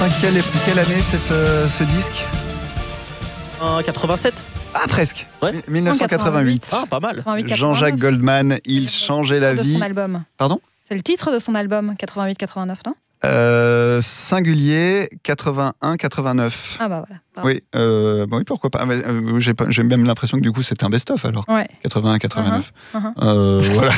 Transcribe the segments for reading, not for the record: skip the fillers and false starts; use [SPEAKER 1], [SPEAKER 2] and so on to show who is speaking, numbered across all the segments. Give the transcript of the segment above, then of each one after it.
[SPEAKER 1] Quelle année ce disque?
[SPEAKER 2] 87.
[SPEAKER 1] Ah, presque.
[SPEAKER 2] Ouais.
[SPEAKER 1] 1988.
[SPEAKER 2] Ah, pas mal.
[SPEAKER 3] 88,
[SPEAKER 1] Jean-Jacques Goldman, il changeait la
[SPEAKER 3] de
[SPEAKER 1] vie.
[SPEAKER 3] son album.
[SPEAKER 1] Pardon?
[SPEAKER 3] C'est le titre de son album, 88-89, non?
[SPEAKER 1] Singulier 81-89.
[SPEAKER 3] Ah bah voilà. Pardon.
[SPEAKER 1] Oui, oui, pourquoi pas. J'ai même l'impression que du coup c'est un best-of alors.
[SPEAKER 3] Ouais.
[SPEAKER 1] 81-89.
[SPEAKER 3] Uh-huh.
[SPEAKER 1] Voilà.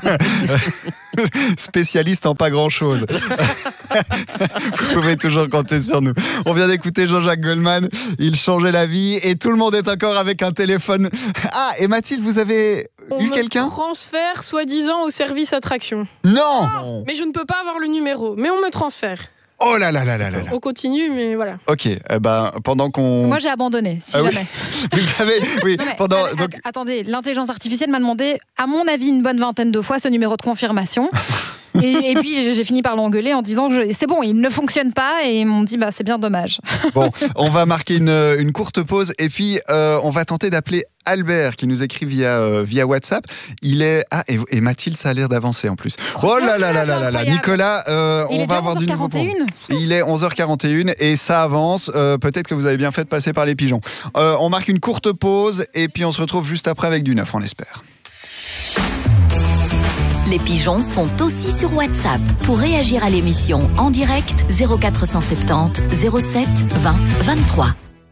[SPEAKER 1] Spécialiste en pas grand-chose. Vous pouvez toujours compter sur nous. On vient d'écouter Jean-Jacques Goldman. Il changeait la vie et tout le monde est encore avec un téléphone. Ah, et Mathilde, vous avez eu quelqu'un?
[SPEAKER 4] Transfert soi-disant au service attraction.
[SPEAKER 1] Non.
[SPEAKER 4] Mais je ne peux pas avoir le numéro. Mais on me transfère.
[SPEAKER 1] Oh là là là là là là.
[SPEAKER 4] On continue, mais voilà.
[SPEAKER 1] Ok, pendant qu'on...
[SPEAKER 3] Moi j'ai abandonné, si
[SPEAKER 1] Ah oui.
[SPEAKER 3] jamais.
[SPEAKER 1] Vous savez, oui,
[SPEAKER 3] Non, mais,
[SPEAKER 1] pendant... donc...
[SPEAKER 3] Attendez, l'intelligence artificielle m'a demandé, à mon avis, une bonne vingtaine de fois ce numéro de confirmation. Et puis j'ai fini par l'engueuler en disant que c'est bon, il ne fonctionne pas, et ils m'ont dit c'est bien dommage.
[SPEAKER 1] Bon, on va marquer une courte pause et puis on va tenter d'appeler Albert qui nous écrit via WhatsApp. Il est et Mathilde, ça a l'air d'avancer en plus. Oh là là là là là là, Nicolas, on va avoir du nouveau pour vous. Il est 11h41 et ça avance. Peut-être que vous avez bien fait de passer par les pigeons. On marque une courte pause et puis on se retrouve juste après avec du neuf, on l'espère.
[SPEAKER 5] Les pigeons sont aussi sur WhatsApp. Pour réagir à l'émission en direct, 0470 07 20 23.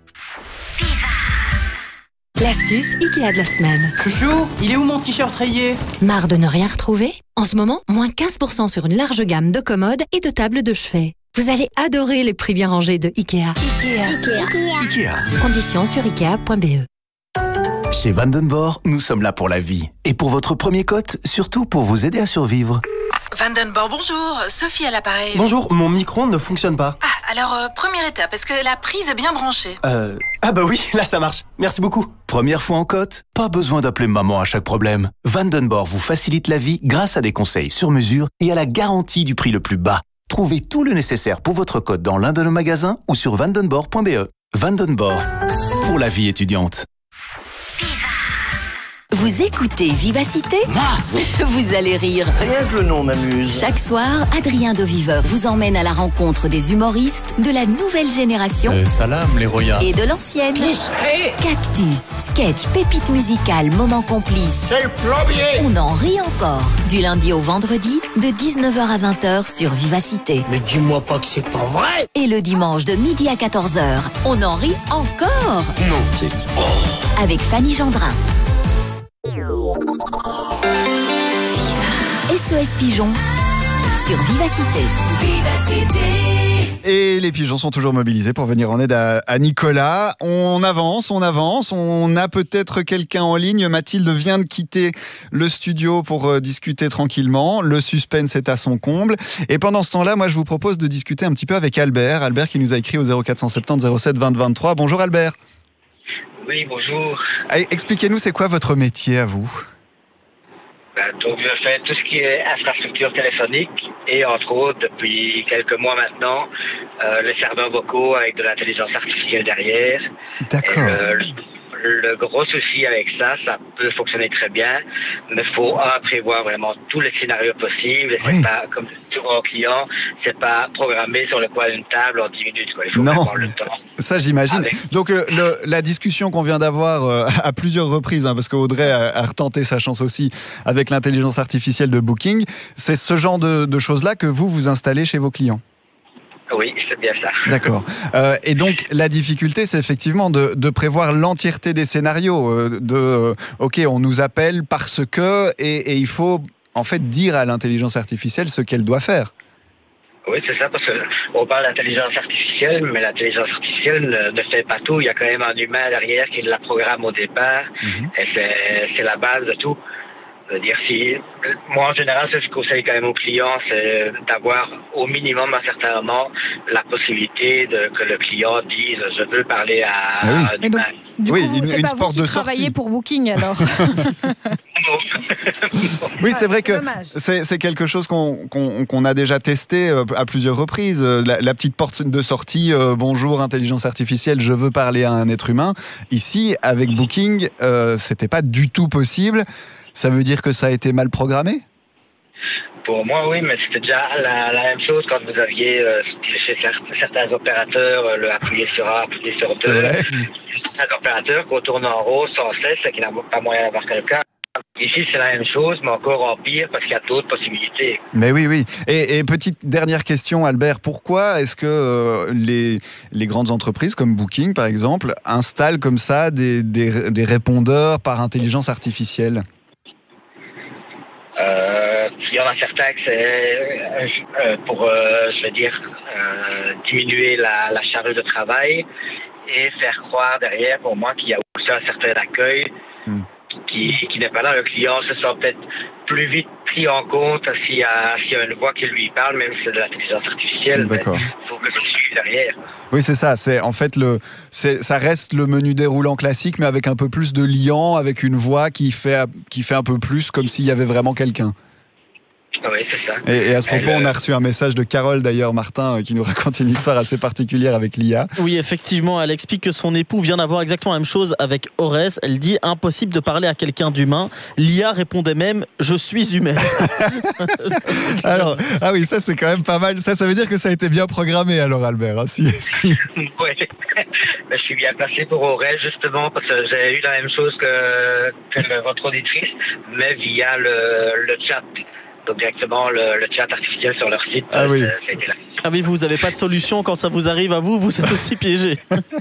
[SPEAKER 6] L'astuce Ikea de la semaine.
[SPEAKER 2] Chouchou, il est où mon t-shirt rayé?
[SPEAKER 6] Marre de ne rien retrouver? En ce moment, moins 15% sur une large gamme de commodes et de tables de chevet. Vous allez adorer les prix bien rangés de Ikea.
[SPEAKER 7] Ikea.
[SPEAKER 6] Conditions sur ikea.be.
[SPEAKER 7] Chez Vandenborg, nous sommes là pour la vie. Et pour votre premier cote, surtout pour vous aider à survivre.
[SPEAKER 8] Vandenborg, bonjour. Sophie à l'appareil.
[SPEAKER 2] Bonjour, mon micro ne fonctionne pas.
[SPEAKER 8] Ah, alors, première étape, est-ce que la prise est bien branchée?
[SPEAKER 2] Ah bah oui, là ça marche. Merci beaucoup.
[SPEAKER 7] Première fois en cote, pas besoin d'appeler maman à chaque problème. Vandenborg vous facilite la vie grâce à des conseils sur mesure et à la garantie du prix le plus bas. Trouvez tout le nécessaire pour votre cote dans l'un de nos magasins ou sur vandenborg.be. Vandenborg, pour la vie étudiante.
[SPEAKER 5] Vous écoutez Vivacité? Vous allez rire.
[SPEAKER 9] Rien que le nom m'amuse.
[SPEAKER 5] Chaque soir, Adrien Deviveur vous emmène à la rencontre des humoristes de la nouvelle génération
[SPEAKER 10] Salam les royas.
[SPEAKER 5] et de l'ancienne. Cactus, sketch, pépites musicales, moments complices.
[SPEAKER 9] C'est le plombier.
[SPEAKER 5] On en rit encore. Du lundi au vendredi, de 19h à 20h sur Vivacité.
[SPEAKER 9] Mais dis-moi pas que c'est pas vrai.
[SPEAKER 5] Et le dimanche de midi à 14h, on en rit encore.
[SPEAKER 9] Non, c'est...
[SPEAKER 5] Avec Fanny Gendrin. SOS Pigeon sur Vivacité.
[SPEAKER 1] Et les pigeons sont toujours mobilisés pour venir en aide à Nicolas. On avance. On a peut-être quelqu'un en ligne. Mathilde vient de quitter le studio pour discuter tranquillement. Le suspense est à son comble. Et pendant ce temps-là, moi, je vous propose de discuter un petit peu avec Albert. Albert qui nous a écrit au 0470 07 20 23. Bonjour Albert.
[SPEAKER 11] Oui, bonjour.
[SPEAKER 1] Allez, expliquez-nous, c'est quoi votre métier à vous?
[SPEAKER 11] Donc, je fais tout ce qui est infrastructure téléphonique et, entre autres, depuis quelques mois maintenant, les serveurs vocaux avec de l'intelligence artificielle derrière.
[SPEAKER 1] D'accord.
[SPEAKER 11] Le gros souci avec ça peut fonctionner très bien, mais il faut prévoir vraiment tous les scénarios possibles. Et c'est pas, comme souvent aux clients, c'est pas programmé sur le coin d'une table en 10 minutes. Quoi. Il faut avoir le temps.
[SPEAKER 1] Ça j'imagine. Donc la discussion qu'on vient d'avoir à plusieurs reprises, parce qu'Audrey a retenté sa chance aussi avec l'intelligence artificielle de Booking, c'est ce genre de choses-là que vous installez chez vos clients?
[SPEAKER 11] Oui, c'est bien ça.
[SPEAKER 1] D'accord. Et donc, la difficulté, c'est effectivement de prévoir l'entièreté des scénarios. OK, on nous appelle parce que... Et il faut, en fait, dire à l'intelligence artificielle ce qu'elle doit faire.
[SPEAKER 11] Oui, c'est ça, parce qu'on parle d'intelligence artificielle, mais l'intelligence artificielle ne fait pas tout. Il y a quand même un humain derrière qui la programme au départ. Et c'est la base de tout. Dire moi en général ce que je conseille quand même aux clients, c'est d'avoir au minimum à un certain moment la possibilité que le client dise je veux parler à un humain.
[SPEAKER 3] Du coup, c'est pas vous qui travaillez pour Booking alors.
[SPEAKER 1] Oui, c'est vrai que c'est quelque chose qu'on a déjà testé à plusieurs reprises. La petite porte de sortie, bonjour intelligence artificielle, je veux parler à un être humain. Ici, avec Booking, c'était pas du tout possible. Ça veut dire que ça a été mal programmé ?
[SPEAKER 11] Pour moi, oui, mais c'était déjà la même chose quand vous aviez chez certains opérateurs le appuyer sur A, appuyer sur 2.
[SPEAKER 1] C'est vrai.
[SPEAKER 11] Certains opérateurs qu'on tourne en rond sans cesse, c'est qu'il n'a pas moyen d'avoir quelqu'un. Ici, c'est la même chose, mais encore en pire parce qu'il y a d'autres possibilités.
[SPEAKER 1] Mais oui. Et petite dernière question, Albert. Pourquoi est-ce que les grandes entreprises comme Booking, par exemple, installent comme ça des répondeurs par intelligence artificielle ?
[SPEAKER 11] Il y en a certains que c'est pour, diminuer la charge de travail et faire croire derrière, pour moi, qu'il y a aussi un certain accueil qui n'est pas là. Le client se sent peut-être plus vite pris en compte s'il y a une voix qui lui parle, même si c'est de l'intelligence artificielle.
[SPEAKER 1] D'accord.
[SPEAKER 11] Il faut que je suive derrière.
[SPEAKER 1] Oui, c'est ça. C'est en fait ça reste le menu déroulant classique, mais avec un peu plus de liant, avec une voix qui fait un peu plus comme s'il y avait vraiment quelqu'un.
[SPEAKER 11] Oui, c'est ça.
[SPEAKER 1] Et à ce propos, on a reçu un message de Carole, d'ailleurs, Martin, qui nous raconte une histoire assez particulière avec l'IA.
[SPEAKER 10] Oui, effectivement, elle explique que son époux vient d'avoir exactement la même chose avec Aurès. Elle dit « Impossible de parler à quelqu'un d'humain ». L'IA répondait même « Je suis humaine ».
[SPEAKER 1] Alors, ah oui, ça c'est quand même pas mal. Ça veut dire que ça a été bien programmé, alors, Albert. Hein, si.
[SPEAKER 11] Oui, je suis bien placé pour Aurès, justement, parce que j'ai eu la même chose que votre auditrice, mais via le chat. Donc directement le chat artificiel sur leur site.
[SPEAKER 1] Ah oui.
[SPEAKER 10] Ah oui, vous n'avez pas de solution quand ça vous arrive à vous êtes aussi piégé.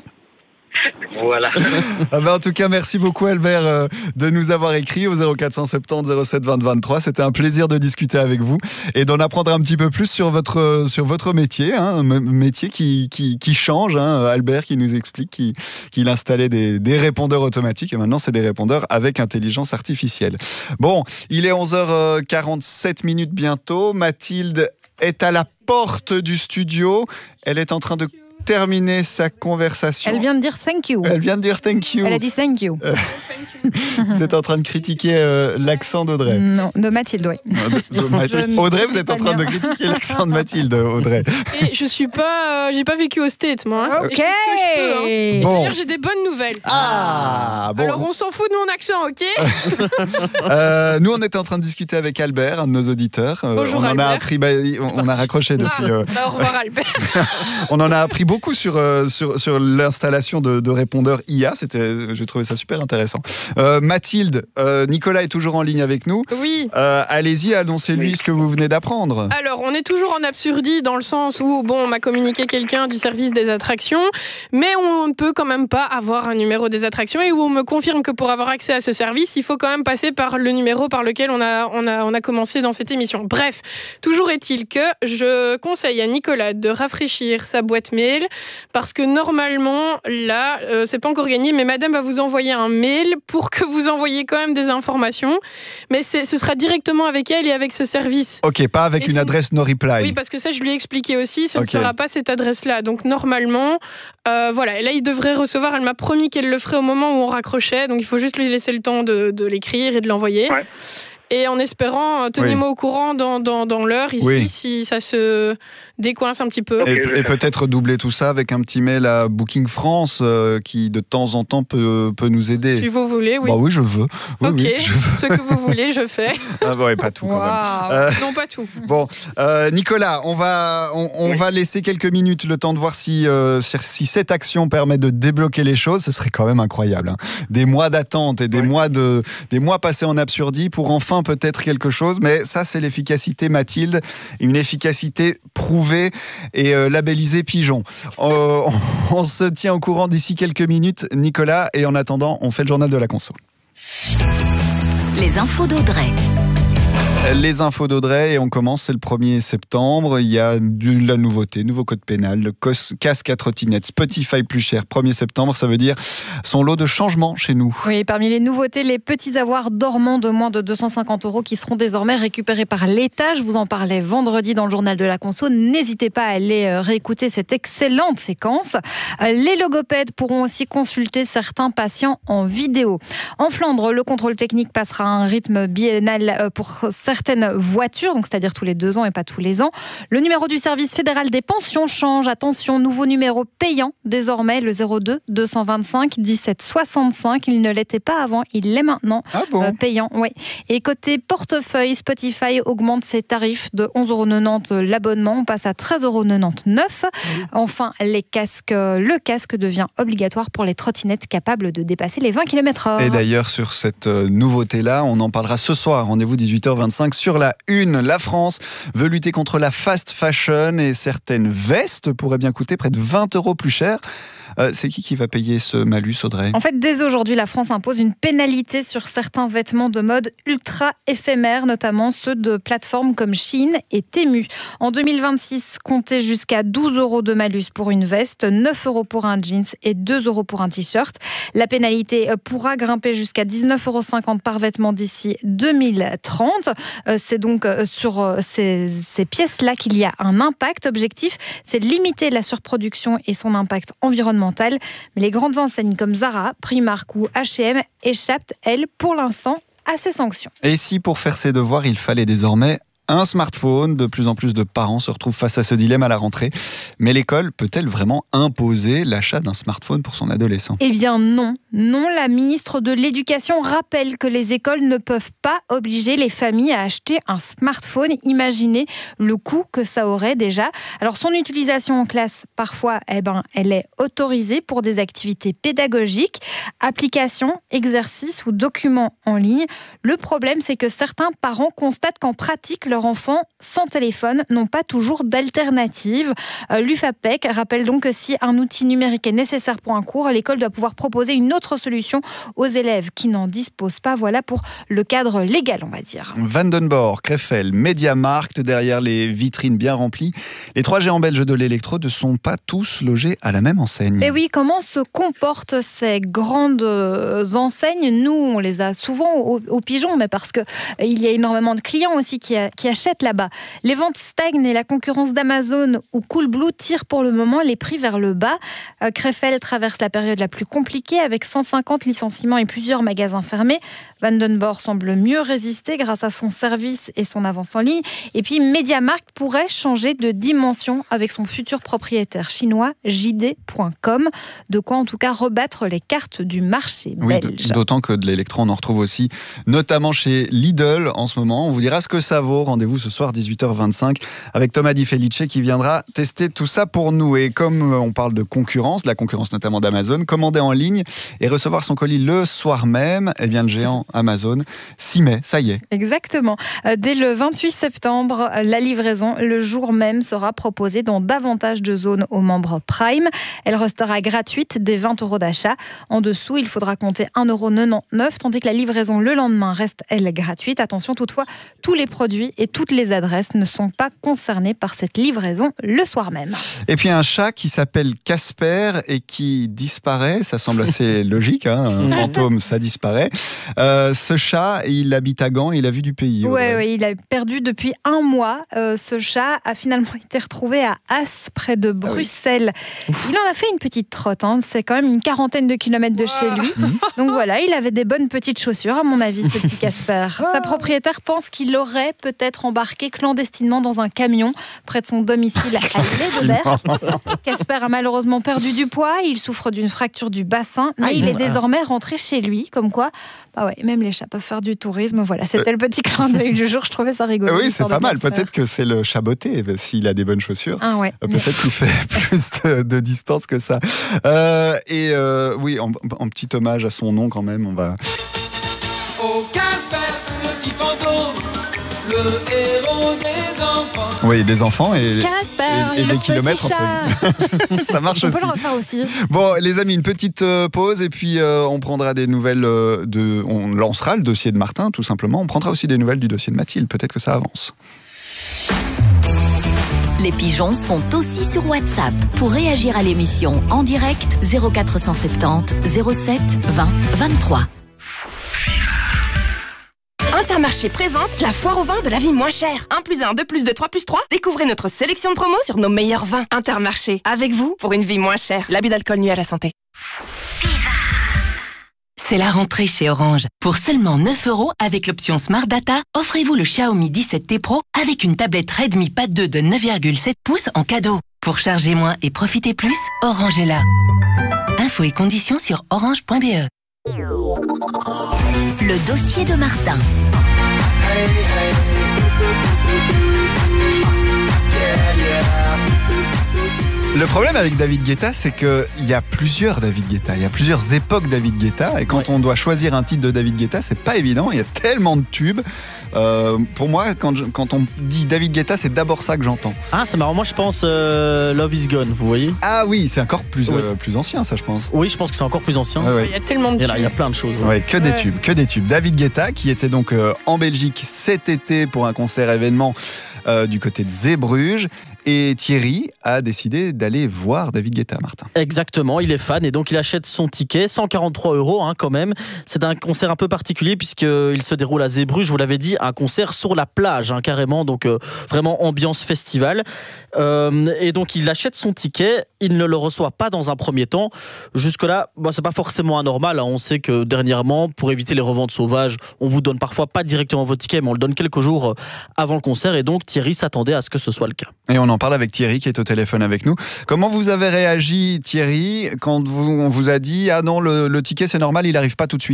[SPEAKER 11] Voilà.
[SPEAKER 1] En tout cas, merci beaucoup Albert de nous avoir écrit au 0470 07 20 23. C'était un plaisir de discuter avec vous et d'en apprendre un petit peu plus sur votre métier, un métier qui change. Albert qui nous explique qu'il installait des répondeurs automatiques et maintenant c'est des répondeurs avec intelligence artificielle. Bon, il est 11h47 bientôt. Mathilde est à la porte du studio. Elle est en train de terminer sa conversation.
[SPEAKER 3] Elle vient de dire thank you.
[SPEAKER 1] Elle vient de dire thank you.
[SPEAKER 3] Elle a dit thank you.
[SPEAKER 1] Vous êtes en train de critiquer l'accent d'Audrey.
[SPEAKER 3] Non, de Mathilde, oui.
[SPEAKER 1] Audrey, vous êtes en train de critiquer l'accent de Mathilde, Audrey.
[SPEAKER 4] Et je suis pas, j'ai pas vécu au States, moi. Hein.
[SPEAKER 3] Ok.
[SPEAKER 4] Et je fais ce que je peux. Hein.
[SPEAKER 1] Bon.
[SPEAKER 4] D'ailleurs, j'ai des bonnes nouvelles.
[SPEAKER 1] Ah, bon.
[SPEAKER 4] Alors, on s'en fout de mon accent, ok?
[SPEAKER 1] Nous, on était en train de discuter avec Albert, un de nos auditeurs.
[SPEAKER 4] Bonjour,
[SPEAKER 1] on en
[SPEAKER 4] Albert.
[SPEAKER 1] a appris, on a raccroché depuis.
[SPEAKER 4] Au revoir, Albert.
[SPEAKER 1] On en a appris beaucoup sur l'installation de répondeurs IA. J'ai trouvé ça super intéressant. Mathilde, Nicolas est toujours en ligne avec nous.
[SPEAKER 4] Oui.
[SPEAKER 1] Allez-y, annoncez-lui ce que vous venez d'apprendre.
[SPEAKER 4] Alors, on est toujours en absurdie dans le sens où, on m'a communiqué quelqu'un du service des attractions, mais on ne peut quand même pas avoir un numéro des attractions et où on me confirme que pour avoir accès à ce service, il faut quand même passer par le numéro par lequel on a commencé dans cette émission. Bref, toujours est-il que je conseille à Nicolas de rafraîchir sa boîte mail parce que normalement, là, c'est pas encore gagné, mais madame va vous envoyer un mail pour que vous envoyiez quand même des informations, mais ce sera directement avec elle et avec ce service.
[SPEAKER 1] Ok, pas avec une adresse no reply.
[SPEAKER 4] Oui, parce que ça, je lui ai expliqué aussi, ce ne sera pas cette adresse-là. Donc normalement, voilà, et là, il devrait recevoir, elle m'a promis qu'elle le ferait au moment où on raccrochait, donc il faut juste lui laisser le temps de l'écrire et de l'envoyer. Ouais. Et en espérant, tenez-moi au courant dans l'heure ici, si ça se décoince un petit peu.
[SPEAKER 1] Et peut-être doubler tout ça avec un petit mail à Booking France qui de temps en temps peut nous aider.
[SPEAKER 4] Si vous voulez, oui.
[SPEAKER 1] Bah oui, je veux. Oui,
[SPEAKER 4] ok,
[SPEAKER 1] oui, je veux.
[SPEAKER 4] Ce que vous voulez, je fais.
[SPEAKER 1] Ah ouais, pas tout quand même.
[SPEAKER 4] Non, pas tout.
[SPEAKER 1] Bon, Nicolas, on va laisser quelques minutes le temps de voir si cette action permet de débloquer les choses. Ce serait quand même incroyable. Hein. Des mois d'attente et des mois passés en absurdie pour enfin peut-être quelque chose, mais ça c'est l'efficacité Mathilde, une efficacité prouvée et labellisée Pigeon. On se tient au courant d'ici quelques minutes, Nicolas, et en attendant, on fait le journal de la conso.
[SPEAKER 5] Les infos d'Audrey.
[SPEAKER 1] Les infos d'Audrey, et on commence, c'est le 1er septembre, il y a de la nouveauté, nouveau code pénal, le casque à trottinette, Spotify plus cher, 1er septembre, ça veut dire son lot de changements chez nous.
[SPEAKER 3] Oui, parmi les nouveautés, les petits avoirs dormants de moins de 250 € qui seront désormais récupérés par l'État. Je vous en parlais vendredi dans le journal de la conso, n'hésitez pas à aller réécouter cette excellente séquence. Les logopèdes pourront aussi consulter certains patients en vidéo. En Flandre, le contrôle technique passera à un rythme biennal pour certaines voitures, donc c'est-à-dire tous les 2 ans et pas tous les ans. Le numéro du service fédéral des pensions change. Attention, nouveau numéro payant désormais, le 02 225 17 65. Il ne l'était pas avant, il l'est maintenant.
[SPEAKER 1] Ah bon
[SPEAKER 3] payant, oui. Et côté portefeuille, Spotify augmente ses tarifs de 11,90 € l'abonnement. On passe à 13,99 €. Enfin, le casque devient obligatoire pour les trottinettes capables de dépasser les 20 km/h.
[SPEAKER 1] Et d'ailleurs, sur cette nouveauté-là, on en parlera ce soir. Rendez-vous 18h25 sur la Une. La France veut lutter contre la fast fashion et certaines vestes pourraient bien coûter près de 20 € plus cher. C'est qui va payer ce malus, Audrey ?
[SPEAKER 3] En fait, dès aujourd'hui, la France impose une pénalité sur certains vêtements de mode ultra éphémères, notamment ceux de plateformes comme Shein et Temu. En 2026, comptez jusqu'à 12 € de malus pour une veste, 9 € pour un jeans et 2 € pour un t-shirt. La pénalité pourra grimper jusqu'à 19,50 € par vêtement d'ici 2030. C'est donc sur ces pièces-là qu'il y a un impact. Objectif, c'est de limiter la surproduction et son impact environnemental. Mais les grandes enseignes comme Zara, Primark ou H&M échappent, elles, pour l'instant, à ces sanctions.
[SPEAKER 1] Et si pour faire ses devoirs, il fallait désormais un smartphone, de plus en plus de parents se retrouvent face à ce dilemme à la rentrée. Mais l'école peut-elle vraiment imposer l'achat d'un smartphone pour son adolescent ?
[SPEAKER 3] Eh bien non. Non, la ministre de l'Éducation rappelle que les écoles ne peuvent pas obliger les familles à acheter un smartphone. Imaginez le coût que ça aurait déjà. Alors son utilisation en classe, parfois, elle est autorisée pour des activités pédagogiques, applications, exercices ou documents en ligne. Le problème, c'est que certains parents constatent qu'en pratique, leurs enfants sans téléphone n'ont pas toujours d'alternative. L'UFAPEC rappelle donc que si un outil numérique est nécessaire pour un cours, l'école doit pouvoir proposer une autre solution aux élèves qui n'en disposent pas. Voilà pour le cadre légal, on va dire.
[SPEAKER 1] Vandenborg, Krefeld, MediaMarkt, derrière les vitrines bien remplies. Les 3 géants belges de l'électro ne sont pas tous logés à la même enseigne.
[SPEAKER 3] Et oui, comment se comportent ces grandes enseignes ? Nous, on les a souvent au pigeon, mais parce qu'il y a énormément de clients aussi qui achètent là-bas. Les ventes stagnent et la concurrence d'Amazon ou Coolblue tire pour le moment les prix vers le bas. Krefeld traverse la période la plus compliquée avec 150 licenciements et plusieurs magasins fermés. Vandenborg semble mieux résister grâce à son service et son avance en ligne. Et puis MediaMarkt pourrait changer de dimension avec son futur propriétaire chinois JD.com. De quoi en tout cas rebattre les cartes du marché belge.
[SPEAKER 1] D'autant que de l'électro, on en retrouve aussi, notamment chez Lidl en ce moment. On vous dira ce que ça vaut. Rendez-vous ce soir 18h25 avec Thomas Di Felice qui viendra tester tout ça pour nous. Et comme on parle de concurrence, la concurrence notamment d'Amazon, commander en ligne et recevoir son colis le soir même, eh bien le géant Amazon s'y met, ça y est.
[SPEAKER 3] Exactement. Dès le 28 septembre, la livraison, le jour même, sera proposée dans davantage de zones aux membres Prime. Elle restera gratuite dès 20 € d'achat. En dessous, il faudra compter 1,99 €, tandis que la livraison le lendemain reste, elle, gratuite. Attention toutefois, tous les produits et toutes les adresses ne sont pas concernés par cette livraison le soir même.
[SPEAKER 1] Et puis un chat qui s'appelle Casper et qui disparaît, ça semble assez logique, hein, un fantôme, ça disparaît. Ce chat, il habite à Gand, il a vu du pays.
[SPEAKER 3] Oui, il a perdu depuis 1 mois. Ce chat a finalement été retrouvé à As, près de Bruxelles. Il en a fait une petite trotte, hein. C'est quand même une 40aine de kilomètres de chez lui. Donc voilà, il avait des bonnes petites chaussures, à mon avis, ce petit Casper. Sa propriétaire pense qu'il aurait peut-être embarqué clandestinement dans un camion près de son domicile à Lédebert. Casper a malheureusement perdu du poids, il souffre d'une fracture du bassin, mais il est désormais rentré chez lui, comme quoi, même les chats peuvent faire du tourisme. Voilà, c'était le petit clin d'œil du jour, je trouvais ça rigolo.
[SPEAKER 1] Oui, c'est pas mal, peut-être que c'est le chat botté, s'il a des bonnes chaussures. Peut-être qu'il fait plus de distance que ça. Oui, en petit hommage à son nom quand même, on va...
[SPEAKER 12] Oh Casper, le petit fantôme, le héros des enfants.
[SPEAKER 1] Oui, des enfants et
[SPEAKER 3] Casper,
[SPEAKER 1] des kilomètres entre eux. Ça marche aussi.
[SPEAKER 3] On peut le refaire aussi.
[SPEAKER 1] Bon, les amis, une petite pause et puis on prendra des nouvelles on lancera le dossier de Martin, tout simplement. On prendra aussi des nouvelles du dossier de Mathilde. Peut-être que ça avance.
[SPEAKER 5] Les pigeons sont aussi sur WhatsApp. Pour réagir à l'émission en direct, 0470 07 20 23.
[SPEAKER 13] Intermarché présente la foire au vin de la vie moins chère. 1 + 1, 2 + 2, 3 + 3. Découvrez notre sélection de promos sur nos meilleurs vins. Intermarché, avec vous pour une vie moins chère. L'abus d'alcool nuit à la santé. C'est la rentrée chez Orange. Pour seulement 9 € avec l'option Smart Data, offrez-vous le Xiaomi 17T Pro avec une tablette Redmi Pad 2 de 9,7 pouces en cadeau. Pour charger moins et profiter plus, Orange est là. Infos et conditions sur orange.be.
[SPEAKER 5] Le dossier de Martin.
[SPEAKER 1] Le problème avec David Guetta, c'est qu'il y a plusieurs David Guetta, il y a plusieurs époques David Guetta, et quand on doit choisir un titre de David Guetta, c'est pas évident, il y a tellement de tubes. Pour moi, quand on dit David Guetta, c'est d'abord ça que j'entends.
[SPEAKER 10] Ah, c'est marrant, moi je pense Love Is Gone, vous voyez.
[SPEAKER 1] Ah oui, c'est encore plus ancien, ça, je pense.
[SPEAKER 10] Oui, je pense que c'est encore plus ancien.
[SPEAKER 1] Ouais.
[SPEAKER 4] Il y a tellement de tubes.
[SPEAKER 10] Il y a plein de choses.
[SPEAKER 1] Ouais, que des tubes. David Guetta, qui était donc en Belgique cet été pour un concert événement du côté de Zeebrugge. Et Thierry a décidé d'aller voir David Guetta, Martin.
[SPEAKER 10] Exactement, il est fan et donc il achète son ticket, 143 € quand même. C'est un concert un peu particulier puisqu'il se déroule à Zeebrugge, je vous l'avais dit, un concert sur la plage carrément, donc vraiment ambiance festival. Et donc il achète son ticket, il ne le reçoit pas dans un premier temps. Jusque-là, c'est pas forcément anormal. On sait que dernièrement, pour éviter les reventes sauvages, on vous donne parfois pas directement votre ticket, mais on le donne quelques jours avant le concert. Et donc Thierry s'attendait à ce que ce soit le cas.
[SPEAKER 1] Et on en parle avec Thierry qui est au téléphone avec nous. Comment vous avez réagi, Thierry, quand on vous a dit « Ah non, le ticket c'est normal, il n'arrive pas tout de suite » ?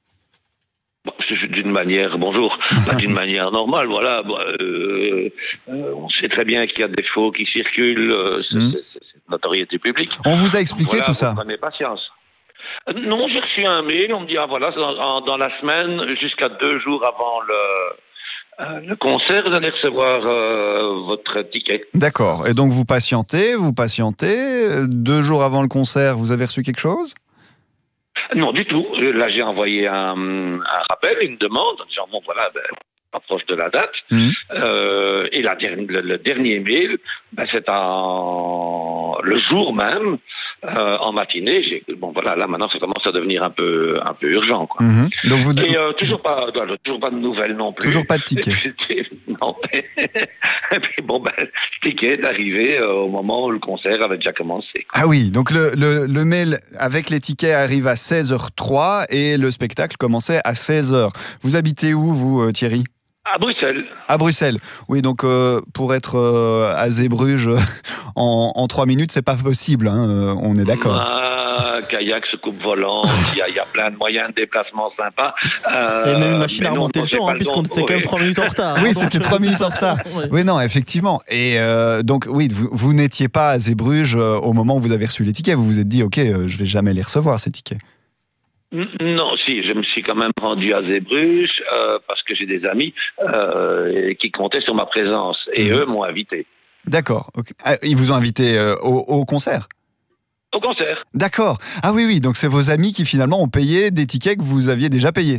[SPEAKER 14] D'une manière, d'une manière normale, voilà. On sait très bien qu'il y a des faux qui circulent, c'est notoriété publique.
[SPEAKER 1] On vous a expliqué tout ça ?
[SPEAKER 14] Prenez patience. Non, j'ai reçu un mail, on me dit, dans la semaine, jusqu'à 2 jours avant le concert, vous allez recevoir votre ticket.
[SPEAKER 1] D'accord, et donc vous patientez, 2 jours avant le concert, vous avez reçu quelque chose ?
[SPEAKER 14] Non, du tout. Là, j'ai envoyé un rappel, une demande, en disant, on approche de la date. Et le dernier mail, c'est le jour même, en matinée. Là, maintenant, ça commence à devenir un peu urgent, quoi.
[SPEAKER 1] Donc
[SPEAKER 14] Et toujours pas de nouvelles non plus.
[SPEAKER 1] Toujours pas de ticket.
[SPEAKER 14] Non. Et puis le ticket est arrivé au moment où le concert avait déjà commencé, quoi.
[SPEAKER 1] Ah oui, donc le mail avec les tickets arrive à 16h03 et le spectacle commençait à 16h. Vous habitez où, vous, Thierry ?
[SPEAKER 14] À Bruxelles.
[SPEAKER 1] À Bruxelles. Oui, donc pour être à Zeebrugge en 3 minutes, c'est pas possible, hein, on est d'accord.
[SPEAKER 14] Kayak, soucoupe volante, il y a plein de moyens de déplacement sympas.
[SPEAKER 10] Et même une machine à remonter le temps, puisqu'on était quand même 3 minutes en retard.
[SPEAKER 1] Oui, c'était 3 minutes en retard. Oui, non, effectivement. Et donc, oui, vous n'étiez pas à Zeebrugge au moment où vous avez reçu les tickets. Vous vous êtes dit, OK, je vais jamais les recevoir, ces tickets.
[SPEAKER 14] Non, si, je me suis quand même rendu à Zeebrugge parce que j'ai des amis qui comptaient sur ma présence et eux m'ont invité.
[SPEAKER 1] D'accord. Okay. Ils vous ont invité au concert ?
[SPEAKER 14] Au concert.
[SPEAKER 1] D'accord. Ah oui, donc c'est vos amis qui finalement ont payé des tickets que vous aviez déjà payés.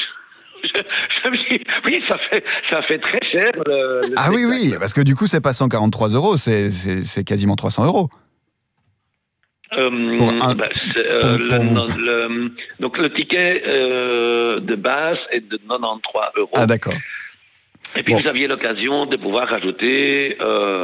[SPEAKER 14] Oui, ça fait très cher.
[SPEAKER 1] Ah oui, parce que du coup, c'est pas 143 €, c'est quasiment 300 €.
[SPEAKER 14] Donc le ticket de base est de 93 €.
[SPEAKER 1] Ah d'accord.
[SPEAKER 14] Et puis vous aviez l'occasion de pouvoir rajouter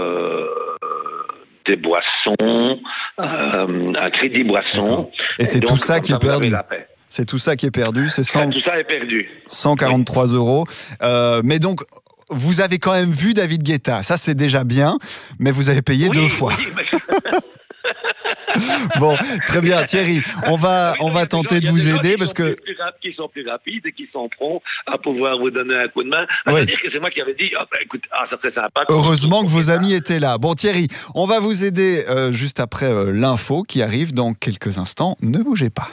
[SPEAKER 14] des boissons, un crédit boisson.
[SPEAKER 1] Et c'est tout ça qui est perdu. C'est tout ça qui est perdu.
[SPEAKER 14] Tout ça est perdu.
[SPEAKER 1] 143 €. Mais donc, vous avez quand même vu David Guetta. Ça, c'est déjà bien. Mais vous avez payé 2 fois. Bon, très bien, Thierry. On va tenter de vous aider parce que
[SPEAKER 14] qui sont plus rapides et qui sont prompts à pouvoir vous donner un coup de main. C'est-à-dire que c'est moi qui avais dit, écoute, ça serait sympa.
[SPEAKER 1] Heureusement que vos amis étaient là. Bon, Thierry, on va vous aider juste après l'info qui arrive dans quelques instants. Ne bougez pas.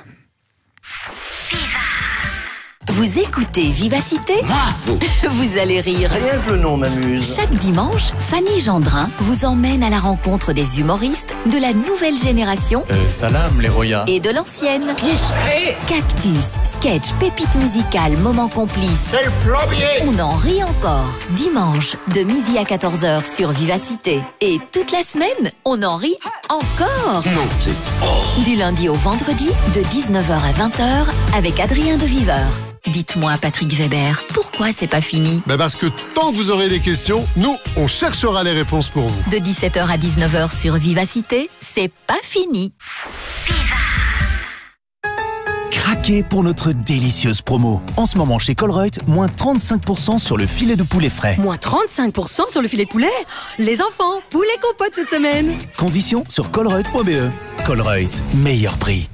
[SPEAKER 5] Vous écoutez Vivacité ? Vous allez rire.
[SPEAKER 9] Rien que le nom m'amuse.
[SPEAKER 5] Chaque dimanche, Fanny Gendrin vous emmène à la rencontre des humoristes de la nouvelle génération.
[SPEAKER 15] Salam les Roya.
[SPEAKER 5] Et de l'ancienne.
[SPEAKER 9] Qui c'est ?
[SPEAKER 5] Cactus, sketch, pépite musicale, moment complice.
[SPEAKER 9] C'est le plombier.
[SPEAKER 5] On en rit encore. Dimanche, de midi à 14h sur Vivacité. Et toute la semaine, on en rit encore.
[SPEAKER 9] Non, c'est...
[SPEAKER 5] Du lundi au vendredi, de 19h à 20h, avec Adrien de Viveur. Dites-moi, Patrick Weber, pourquoi c'est pas fini ?
[SPEAKER 16] Parce que tant que vous aurez des questions, nous, on cherchera les réponses pour vous.
[SPEAKER 5] De 17h à 19h sur Vivacité, c'est pas fini.
[SPEAKER 7] craquez pour notre délicieuse promo. En ce moment chez Colruyt, moins 35% sur le filet de poulet frais.
[SPEAKER 6] Moins 35% sur le filet de poulet? Les enfants, poulet compote cette semaine.
[SPEAKER 7] Conditions sur colruyt.be. Colruyt, meilleur prix.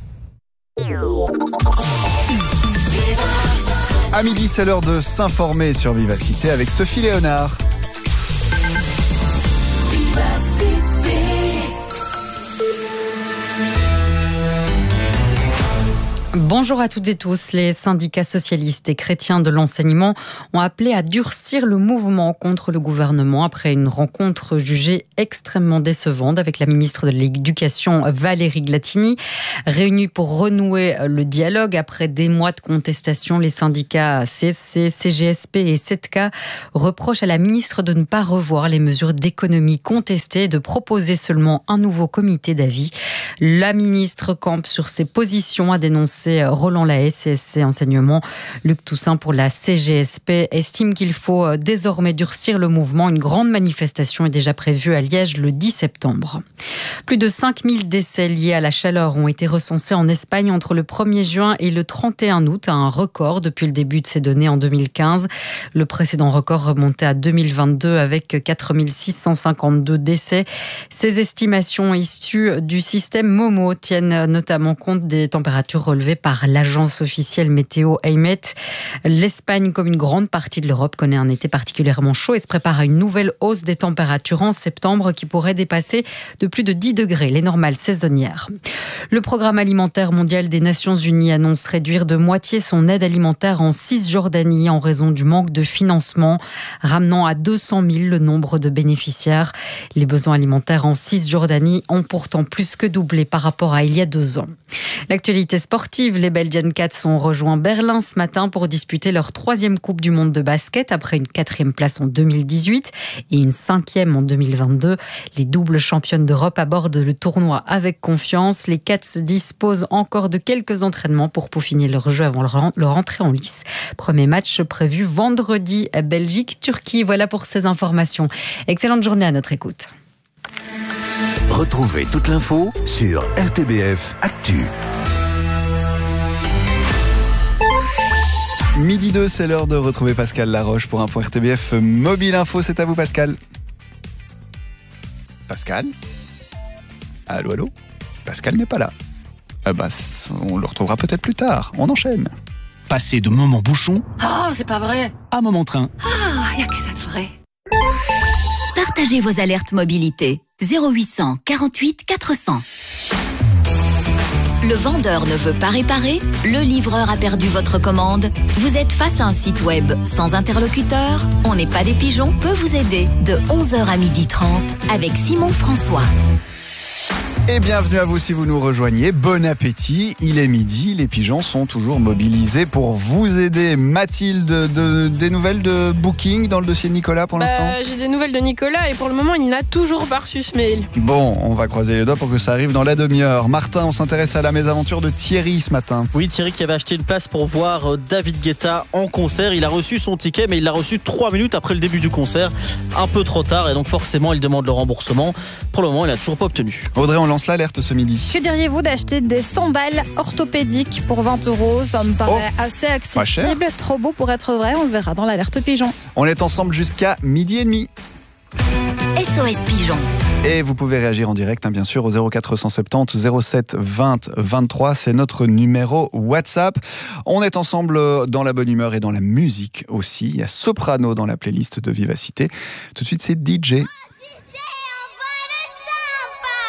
[SPEAKER 1] À midi, c'est l'heure de s'informer sur Vivacité avec Sophie Léonard.
[SPEAKER 15] Bonjour à toutes et tous. Les syndicats socialistes et chrétiens de l'enseignement ont appelé à durcir le mouvement contre le gouvernement après une rencontre jugée extrêmement décevante avec la ministre de l'Éducation Valérie Glatini. Réunis pour renouer le dialogue après des mois de contestation, les syndicats CSC, CGSP et 7K reprochent à la ministre de ne pas revoir les mesures d'économie contestées et de proposer seulement un nouveau comité d'avis. La ministre campe sur ses positions, a dénoncé Roland Lahaye, CSC Enseignement. Luc Toussaint pour la CGSP estime qu'il faut désormais durcir le mouvement. Une grande manifestation est déjà prévue à Liège le 10 septembre. Plus de 5000 décès liés à la chaleur ont été recensés en Espagne entre le 1er juin et le 31 août, un record depuis le début de ces données en 2015. Le précédent record remontait à 2022 avec 4652 décès. Ces estimations issues du système Momo tiennent notamment compte des températures relevées par l'agence officielle météo AEMET. L'Espagne, comme une grande partie de l'Europe, connaît un été particulièrement chaud et se prépare à une nouvelle hausse des températures en septembre qui pourrait dépasser de plus de 10 degrés les normales saisonnières. Le Programme alimentaire mondial des Nations Unies annonce réduire de moitié son aide alimentaire en Cisjordanie en raison du manque de financement, ramenant à 200 000 le nombre de bénéficiaires. Les besoins alimentaires en Cisjordanie ont pourtant plus que doublé par rapport à il y a 2 ans. L'actualité sportive, les Belgian Cats ont rejoint Berlin ce matin pour disputer leur 3e Coupe du Monde de basket après une 4e place en 2018 et une 5e en 2022. Les doubles championnes d'Europe abordent le tournoi avec confiance. Les Cats disposent encore de quelques entraînements pour peaufiner leur jeu avant leur entrée en lice. Premier match prévu vendredi, Belgique-Turquie. Voilà pour ces informations. Excellente journée à notre écoute.
[SPEAKER 17] Retrouvez toute l'info sur RTBF Actu.
[SPEAKER 1] Midi 2, c'est l'heure de retrouver Pascal Laroche pour un point RTBF Mobile Info. C'est à vous, Pascal. Pascal ? Allô, allô ? Pascal n'est pas là. On le retrouvera peut-être plus tard. On enchaîne.
[SPEAKER 7] Passez de moment bouchon
[SPEAKER 5] Oh, c'est pas vrai.
[SPEAKER 7] à moment train.
[SPEAKER 5] Ah, y a que ça de vrai.
[SPEAKER 13] Partagez vos alertes mobilité. 0800 48 400. Le vendeur ne veut pas réparer, le livreur a perdu votre commande. Vous êtes face à un site web sans interlocuteur. On n'est pas des pigeons peut vous aider de 11h à 12h30 avec Simon François.
[SPEAKER 1] Et bienvenue à vous si vous nous rejoignez. Bon appétit, il est midi, les pigeons sont toujours mobilisés pour vous aider. Mathilde, des nouvelles de Booking dans le dossier de Nicolas pour l'instant ?
[SPEAKER 4] J'ai des nouvelles de Nicolas et pour le moment il n'a toujours pas reçu ce mail.
[SPEAKER 1] Bon, on va croiser les doigts pour que ça arrive dans la demi-heure. Martin, on s'intéresse à la mésaventure de Thierry ce matin.
[SPEAKER 10] Oui, Thierry qui avait acheté une place pour voir David Guetta en concert. Il a reçu son ticket, mais il l'a reçu 3 minutes après le début du concert. Un peu trop tard et donc forcément il demande le remboursement. Pour le moment, il n'a toujours pas obtenu.
[SPEAKER 1] Audrey, on lance l'alerte ce midi.
[SPEAKER 3] Que diriez-vous d'acheter des sandales orthopédiques pour 20 €? Ça me paraît assez accessible. Trop beau pour être vrai, on le verra dans l'alerte pigeon.
[SPEAKER 1] On est ensemble jusqu'à 12h30.
[SPEAKER 13] SOS Pigeon.
[SPEAKER 1] Et vous pouvez réagir en direct, bien sûr, au 0470 07 20 23. C'est notre numéro WhatsApp. On est ensemble dans la bonne humeur et dans la musique aussi. Il y a Soprano dans la playlist de Vivacité. Tout de suite, c'est DJ.